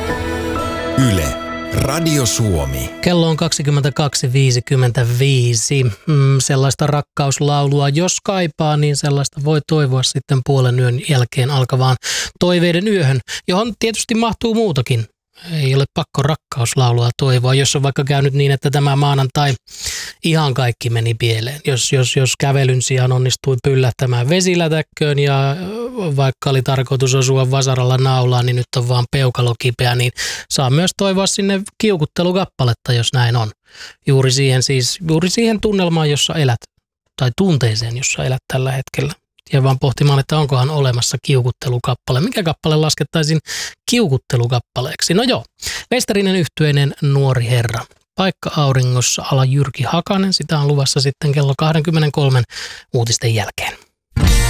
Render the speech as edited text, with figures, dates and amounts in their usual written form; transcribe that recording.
Yle, Radio Suomi. Kello on 22.55. Sellaista rakkauslaulua, jos kaipaa, niin sellaista voi toivoa sitten puolen yön jälkeen alkavaan toiveiden yöhön, johon tietysti mahtuu muutakin. Ei ole pakko rakkauslaulua toivoa, jos on vaikka käynyt niin, että tämä maanantai ihan kaikki meni pieleen. Jos kävelyn sijaan onnistui pyllähtämään vesilätäkköön ja vaikka oli tarkoitus osua vasaralla naulaan, niin nyt on vaan peukalo kipeä, niin saa myös toivoa sinne kiukuttelukappaletta, jos näin on. Juuri siihen tunnelmaan, jossa elät, tai tunteeseen, jossa elät tällä hetkellä. Ja vaan pohtimaan, että onkohan olemassa kiukuttelukappale. Mikä kappale laskettaisiin kiukuttelukappaleeksi? No joo, Vesterinen yhtyeinen Nuori herra. Paikka auringossa ala Jyrki Hakanen. Sitä on luvassa sitten kello 23 uutisten jälkeen.